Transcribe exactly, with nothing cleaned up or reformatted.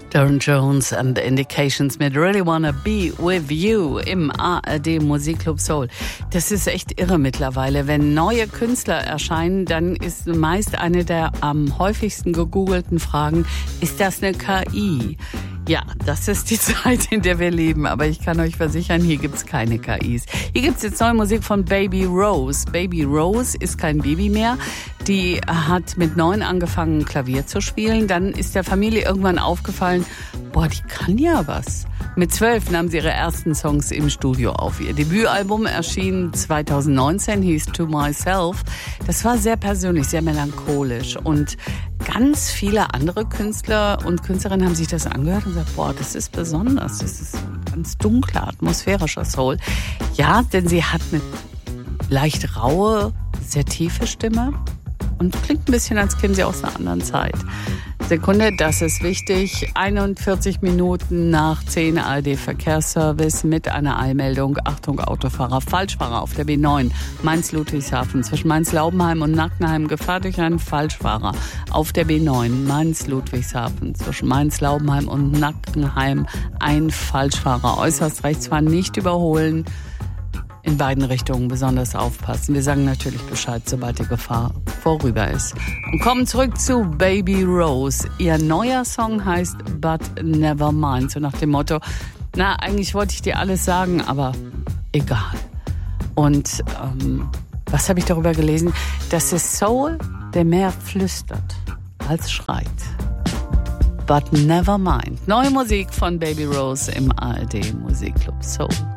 Darren Jones and the Indications mit Really Wanna Be With You im A R D Musikclub Soul. Das ist echt irre mittlerweile. Wenn neue Künstler erscheinen, dann ist meist eine der am häufigsten gegoogelten Fragen, ist das eine K I? Ja, das ist die Zeit, in der wir leben. Aber ich kann euch versichern, hier gibt's keine K Is. Hier gibt's jetzt neue Musik von Baby Rose. Baby Rose ist kein Baby mehr. Die hat mit neun angefangen, Klavier zu spielen. Dann ist der Familie irgendwann aufgefallen, boah, die kann ja was. Mit zwölf nahm sie ihre ersten Songs im Studio auf. Ihr Debütalbum erschien zwanzig neunzehn, hieß To Myself. Das war sehr persönlich, sehr melancholisch. Und ganz viele andere Künstler und Künstlerinnen haben sich das angehört und gesagt, boah, das ist besonders. Das ist ganz dunkler, atmosphärischer Soul. Ja, denn sie hat eine leicht raue, sehr tiefe Stimme und klingt ein bisschen, als käme sie aus einer anderen Zeit. Sekunde, das ist wichtig. einundvierzig Minuten nach zehn A R D Verkehrsservice mit einer Eilmeldung. Achtung, Autofahrer, Falschfahrer auf der B neun. Mainz-Ludwigshafen zwischen Mainz-Laubenheim und Nackenheim. Gefahr durch einen Falschfahrer auf der B neun. Mainz-Ludwigshafen zwischen Mainz-Laubenheim und Nackenheim. Ein Falschfahrer. Äußerst rechts fahren, nicht überholen. In beiden Richtungen besonders aufpassen. Wir sagen natürlich Bescheid, sobald die Gefahr vorüber ist. Und kommen zurück zu Baby Rose. Ihr neuer Song heißt But Never Mind. So nach dem Motto, na, eigentlich wollte ich dir alles sagen, aber egal. Und ähm, was habe ich darüber gelesen? Das ist Soul, der mehr flüstert als schreit. But Never Mind. Neue Musik von Baby Rose im A R D Musikclub Soul.